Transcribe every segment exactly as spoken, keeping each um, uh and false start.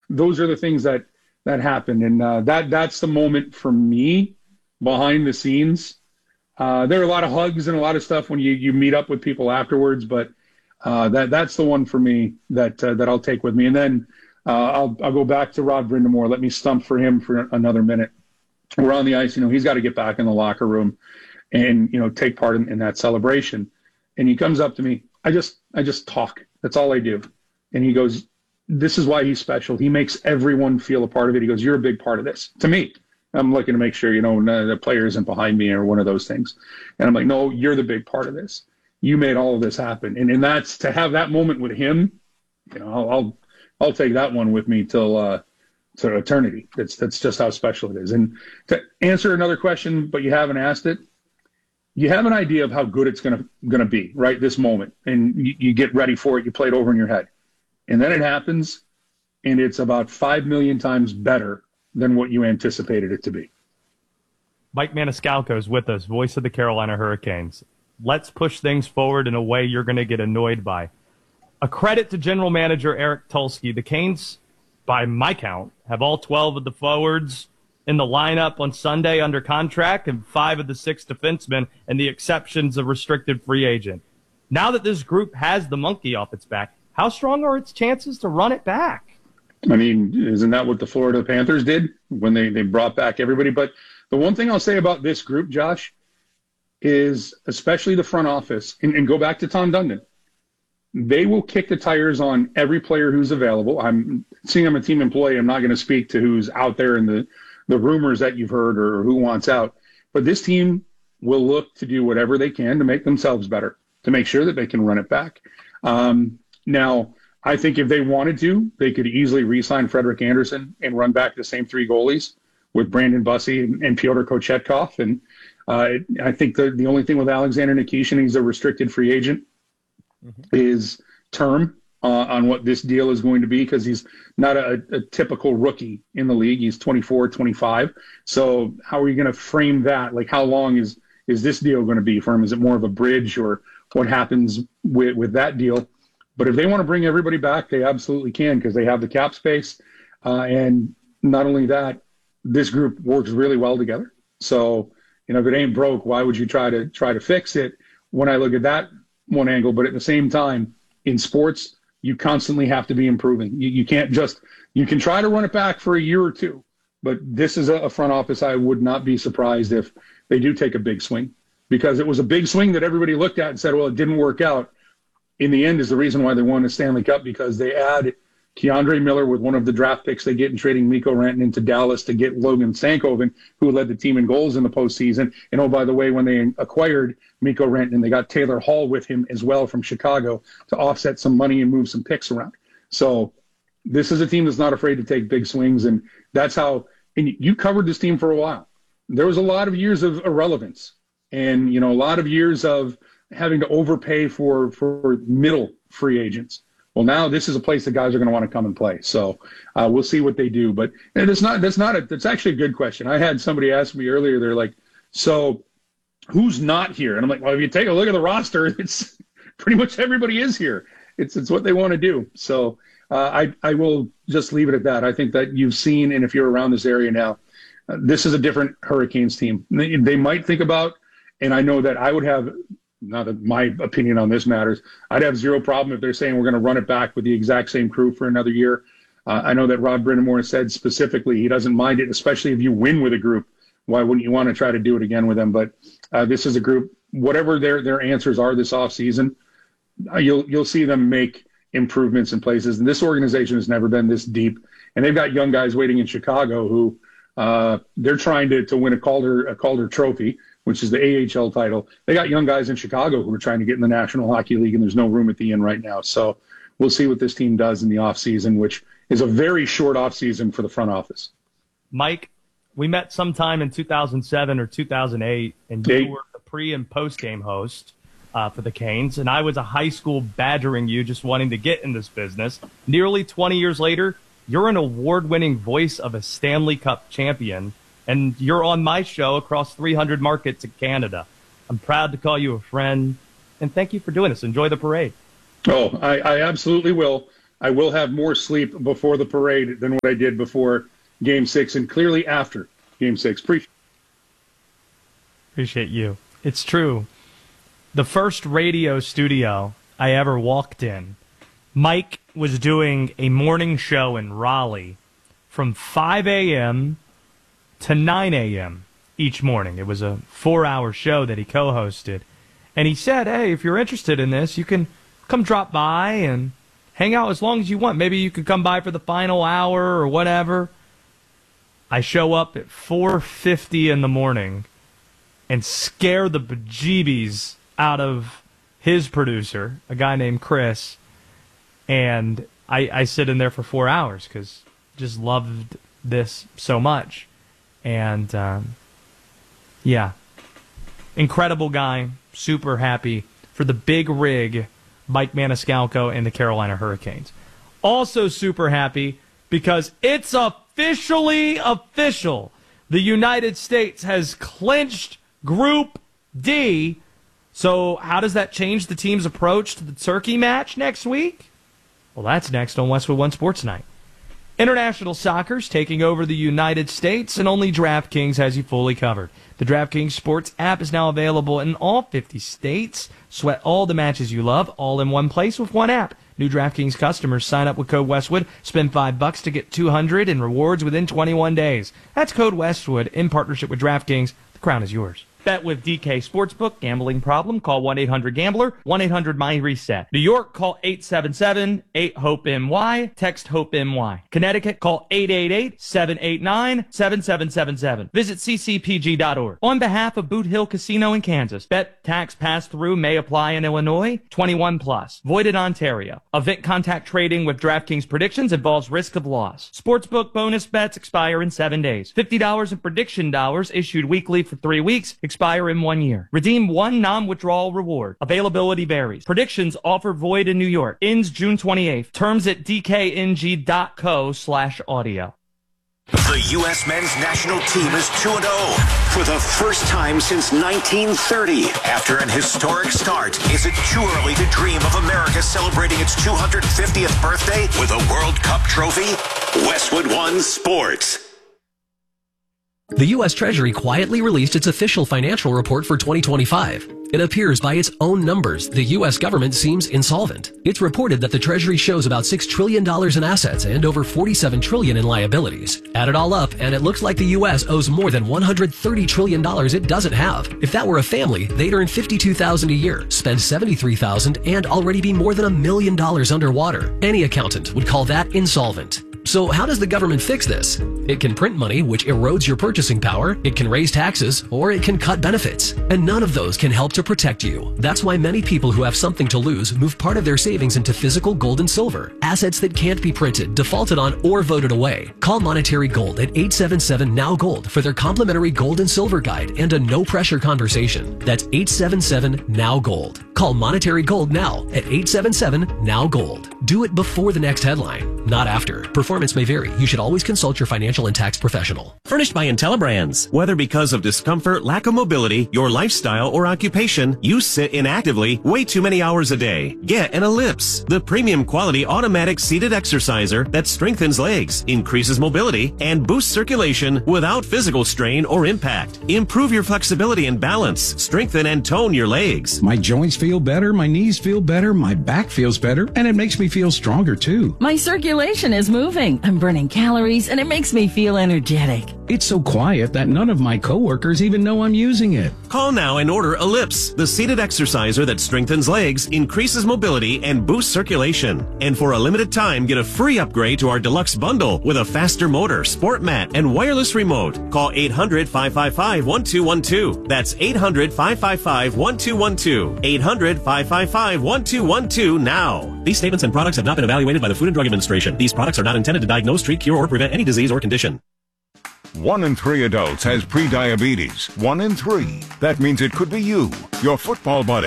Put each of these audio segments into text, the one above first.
those are the things that that happen, and uh, that that's the moment for me behind the scenes. Uh, there are a lot of hugs and a lot of stuff when you you meet up with people afterwards, but uh, that that's the one for me that uh, that I'll take with me, and then uh, I'll I'll go back to Rod Brind'Amour. Let me stump for him for another minute. We're on the ice, you know, he's got to get back in the locker room and, you know, take part in, in that celebration. And he comes up to me. I just, I just talk. That's all I do. And he goes, this is why he's special. He makes everyone feel a part of it. He goes, you're a big part of this. To me, I'm looking to make sure, you know, the player isn't behind me or one of those things. And I'm like, no, you're the big part of this. You made all of this happen. And and that's, to have that moment with him, you know, I'll, I'll, I'll take that one with me till, uh, to eternity. That's that's just how special it is. And to answer another question, but you haven't asked it, you have an idea of how good it's gonna gonna be, right? This moment, and you, you get ready for it. You play it over in your head, and then it happens, and it's about five million times better than what you anticipated it to be. Mike Maniscalco is with us, voice of the Carolina Hurricanes. Let's push things forward in a way you're going to get annoyed by. A credit to General Manager Eric Tulsky. The Canes, by my count, have all twelve of the forwards in the lineup on Sunday under contract and five of the six defensemen, and the exceptions of restricted free agent. Now that this group has the monkey off its back, how strong are its chances to run it back? I mean, isn't that what the Florida Panthers did when they, they brought back everybody? But the one thing I'll say about this group, Josh, is especially the front office, and, and go back to Tom Dundon, they will kick the tires on every player who's available. I'm seeing I'm a team employee. I'm not going to speak to who's out there in the, the rumors that you've heard or who wants out. But this team will look to do whatever they can to make themselves better, to make sure that they can run it back. Um, now, I think if they wanted to, they could easily re-sign Frederik Andersen and run back the same three goalies with Brandon Bussey and, and Pyotr Kochetkov. And uh, I think the, the only thing with Alexander Nikishin, he's a restricted free agent, Mm-hmm. is term uh, on what this deal is going to be, because he's not a, a typical rookie in the league. He's twenty-four, twenty-five. So how are you going to frame that? Like, how long is is this deal going to be for him? Is it more of a bridge, or what happens with, with that deal? But if they want to bring everybody back, they absolutely can, because they have the cap space. Uh, and not only that, this group works really well together. So, you know, if it ain't broke, why would you try to try to fix it? When I look at that one angle, but at the same time, in sports, you constantly have to be improving. You, you can't just, you can try to run it back for a year or two, but this is a, a front office. I would not be surprised if they do take a big swing, because it was a big swing that everybody looked at and said, well, it didn't work out. In the end is the reason why they won the Stanley Cup, because they add Keandre Miller with one of the draft picks they get in trading Mikko Rantanen into Dallas to get Logan Stankoven, who led the team in goals in the postseason. And oh, by the way, when they acquired Mikko Rantanen, they got Taylor Hall with him as well from Chicago to offset some money and move some picks around. So this is a team that's not afraid to take big swings, and that's how. And you covered this team for a while. There was a lot of years of irrelevance, and you know, a lot of years of having to overpay for for middle free agents. Well, now this is a place that guys are going to want to come and play. So uh, we'll see what they do. But and it's not that's not a that's actually a good question. I had somebody ask me earlier. They're like, so who's not here? And I'm like, well, if you take a look at the roster, it's pretty much everybody is here. It's it's what they want to do. So uh, I I will just leave it at that. I think that you've seen, and if you're around this area now, uh, this is a different Hurricanes team. They, they might think about, and I know that I would have. Not that my opinion on this matters. I'd have zero problem if they're saying we're going to run it back with the exact same crew for another year. Uh, I know that Rod Brind'Amour said specifically he doesn't mind it, especially if you win with a group. Why wouldn't you want to try to do it again with them? But uh, this is a group, whatever their their answers are this offseason, uh, you'll you'll see them make improvements in places. And this organization has never been this deep. And they've got young guys waiting in Chicago who uh, they're trying to to win a Calder a Calder Trophy, which is the A H L title. They got young guys in Chicago who are trying to get in the National Hockey League, and there's no room at the inn right now. So we'll see what this team does in the offseason, which is a very short offseason for the front office. Mike, we met sometime in two thousand seven or two thousand eight, and you Eight. were the pre- and post-game host uh, for the Canes, and I was a high school badgering you, just wanting to get in this business. Nearly twenty years later, you're an award-winning voice of a Stanley Cup champion, and you're on my show across three hundred markets in Canada. I'm proud to call you a friend, and thank you for doing this. Enjoy the parade. Oh, I, I absolutely will. I will have more sleep before the parade than what I did before Game Six, and clearly after Game Six. Appreciate. Appreciate you. It's true. The first radio studio I ever walked in, Mike was doing a morning show in Raleigh from five a.m. to nine a.m. each morning. It was a four-hour show that he co-hosted. And he said, hey, if you're interested in this, you can come drop by and hang out as long as you want. Maybe you could come by for the final hour or whatever. I show up at four fifty in the morning and scare the bejeebies out of his producer, a guy named Chris. And I, I sit in there for four hours because just loved this so much. And, um, yeah, incredible guy. Super happy for the big rig, Mike Maniscalco and the Carolina Hurricanes. Also super happy because it's officially official. The United States has clinched Group D. So how does that change the team's approach to the Turkey match next week? Well, that's next on Westwood One Sports Night. International soccer's taking over the United States, and only DraftKings has you fully covered. The DraftKings Sports app is now available in all fifty states. Sweat all the matches you love, all in one place with one app. New DraftKings customers sign up with code Westwood, spend five bucks to get two hundred in rewards within twenty-one days. That's code Westwood in partnership with DraftKings. The crown is yours. Bet with D K Sportsbook. Gambling problem? Call one eight hundred gambler, one eight hundred my reset. New York, call eight seven seven eight hope M Y. Text HOPE-M Y. Connecticut, call eight eight eight seven eight nine seven seven seven seven. Visit c c p g dot org. On behalf of Boot Hill Casino in Kansas, bet tax pass-through may apply in Illinois. twenty-one plus. Void in Ontario. Event contact trading with DraftKings predictions involves risk of loss. Sportsbook bonus bets expire in seven days. fifty dollars in prediction dollars issued weekly for three weeks. Expire in one year. Redeem one non-withdrawal reward. Availability varies. Predictions offer void in New York. Ends June twenty-eighth. Terms at d k n g dot co slash audio. The U S men's national team is two and oh for the first time since nineteen thirty. After an historic start, is it too early to dream of America celebrating its two hundred fiftieth birthday with a World Cup trophy? Westwood One Sports. The U S Treasury quietly released its official financial report for twenty twenty-five. It appears by its own numbers, the U S government seems insolvent. It's reported that the Treasury shows about six trillion dollars in assets and over forty-seven trillion dollars in liabilities. Add it all up, and it looks like the U S owes more than one hundred thirty trillion dollars it doesn't have. If that were a family, they'd earn fifty-two thousand dollars a year, spend seventy-three thousand dollars, and already be more than a million dollars underwater. Any accountant would call that insolvent. So how does the government fix this? It can print money, which erodes your purchasing power, it can raise taxes, or it can cut benefits. And none of those can help to protect you. That's why many people who have something to lose move part of their savings into physical gold and silver, assets that can't be printed, defaulted on, or voted away. Call Monetary Gold at eight seven seven N O W Gold for their complimentary gold and silver guide and a no-pressure conversation. That's eight seven seven N O W Gold. Call Monetary Gold now at eight seven seven N O W Gold. Do it before the next headline, not after. Performance may vary. You should always consult your financial and tax professional. Furnished by IntelliBrands. Whether because of discomfort, lack of mobility, your lifestyle, or occupation, you sit inactively way too many hours a day. Get an Ellipse, the premium quality automatic seated exerciser that strengthens legs, increases mobility, and boosts circulation without physical strain or impact. Improve your flexibility and balance. Strengthen and tone your legs. My joints feel better, my knees feel better, my back feels better, and it makes me feel stronger too. My circulation is moving. I'm burning calories, and it makes me feel energetic. It's so quiet that none of my coworkers even know I'm using it. Call now and order Ellipse, the seated exerciser that strengthens legs, increases mobility, and boosts circulation. And for a limited time, get a free upgrade to our deluxe bundle with a faster motor, sport mat, and wireless remote. Call eight hundred five five five one two one two. That's eight hundred five five five one two one two. eight hundred five five five one two one two now. These statements and products have not been evaluated by the Food and Drug Administration. These products are not intended to diagnose, treat, cure, or prevent any disease or condition. One in three adults has prediabetes. One in three. That means it could be you, your football buddy,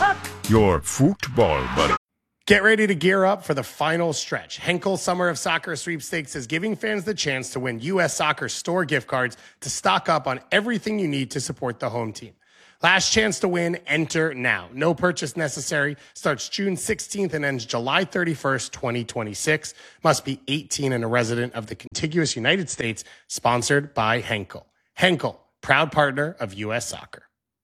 your football buddy. Get ready to gear up for the final stretch. Henkel Summer of Soccer Sweepstakes is giving fans the chance to win U S Soccer store gift cards to stock up on everything you need to support the home team. Last chance to win, enter now. No purchase necessary. Starts June sixteenth and ends July thirty-first, twenty twenty-six. Must be eighteen and a resident of the contiguous United States. Sponsored by Henkel. Henkel, proud partner of U S Soccer.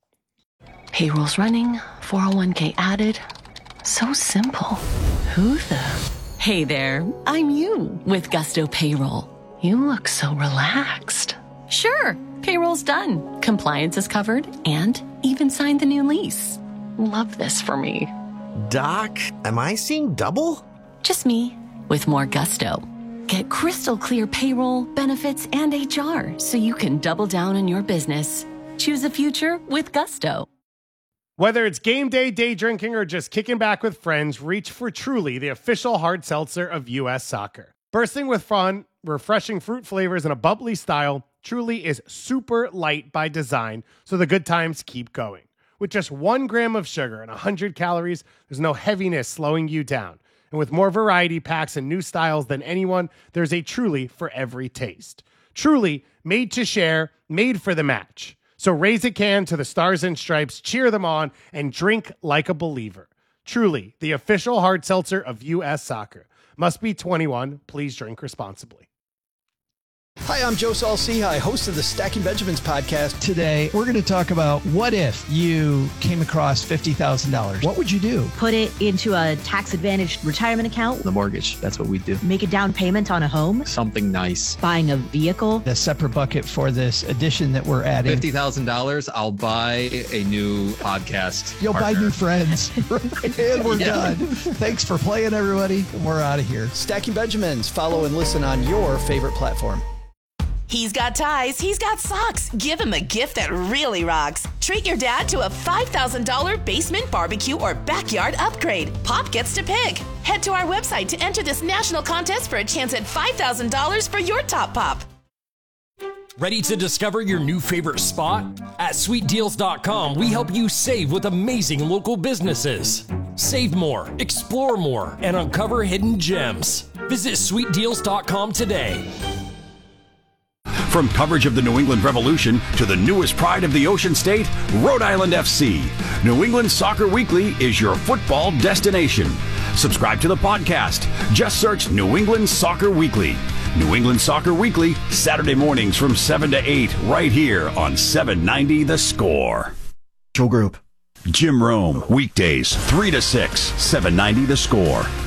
Payroll's running, four oh one k added. So simple. Who the? Hey there, I'm you with Gusto Payroll. You look so relaxed. Sure, payroll's done. Compliance is covered and even signed the new lease. Love this for me. Doc, am I seeing double? Just me with more gusto. Get crystal clear payroll, benefits, and H R so you can double down on your business. Choose a future with Gusto. Whether it's game day, day drinking, or just kicking back with friends, reach for Truly, the official hard seltzer of U S Soccer. Bursting with fun, refreshing fruit flavors, and a bubbly style, Truly is super light by design, so the good times keep going. With just one gram of sugar and one hundred calories, there's no heaviness slowing you down. And with more variety packs and new styles than anyone, there's a Truly for every taste. Truly, made to share, made for the match. So raise a can to the Stars and Stripes, cheer them on, and drink like a believer. Truly, the official hard seltzer of U S Soccer. Must be twenty-one. Please drink responsibly. Hi, I'm Joe Saul-Sehy, host of the Stacking Benjamins podcast. Today, we're going to talk about what if you came across fifty thousand dollars? What would you do? Put it into a tax-advantaged retirement account. The mortgage, that's what we do. Make a down payment on a home. Something nice. Buying a vehicle. The separate bucket for this addition that we're adding. fifty thousand dollars, I'll buy a new podcast You'll partner. buy new friends. And we're Yeah. done. Thanks for playing, everybody. We're out of here. Stacking Benjamins. Follow and listen on your favorite platform. He's got ties, he's got socks. Give him a gift that really rocks. Treat your dad to a five thousand dollars basement, barbecue, or backyard upgrade. Pop gets to pick. Head to our website to enter this national contest for a chance at five thousand dollars for your top pop. Ready to discover your new favorite spot? At sweet deals dot com, we help you save with amazing local businesses. Save more, explore more, and uncover hidden gems. Visit sweet deals dot com today. From coverage of the New England Revolution to the newest pride of the Ocean State, Rhode Island F C, New England Soccer Weekly is your football destination. Subscribe to the podcast. Just search New England Soccer Weekly. New England Soccer Weekly, Saturday mornings from seven to eight, right here on seven ninety The Score. Joe Group. Jim Rome, weekdays three to six, seven ninety The Score.